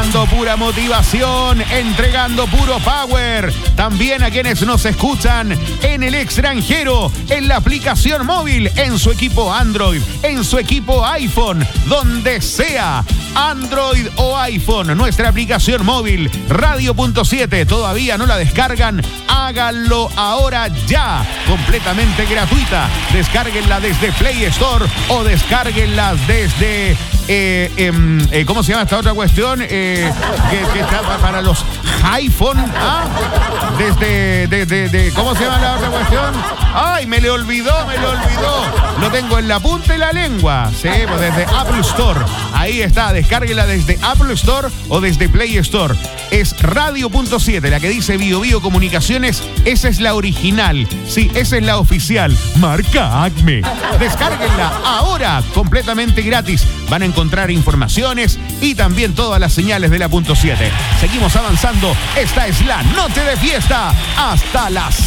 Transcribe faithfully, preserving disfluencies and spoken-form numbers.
Entregando pura motivación, entregando puro power. También a quienes nos escuchan en el extranjero, en la aplicación móvil, en su equipo Android, en su equipo iPhone, donde sea, Android o iPhone, nuestra aplicación móvil, Radio punto siete. ¿Todavía no la descargan? Háganlo ahora ya, completamente gratuita. Descárguenla desde Play Store o descárguenla desde... Eh, eh, eh, ¿Cómo se llama esta otra cuestión? Eh, que, que está para los iPhone. ¿Ah? Desde, de, de, de, ¿cómo se llama la otra cuestión? Ay, me le olvidó, me le olvidó. Lo tengo en la punta de la lengua. Sí, pues desde Apple Store. Ahí está, descárguela desde Apple Store o desde Play Store. Es Radio punto siete, la que dice Bio Bio Comunicaciones. Esa es la original. Sí, esa es la oficial. Marca Acme. Descárguenla ahora, completamente gratis. Van a encontrar informaciones y también todas las señales de la punto siete. Seguimos avanzando. Esta es la noche de fiesta hasta las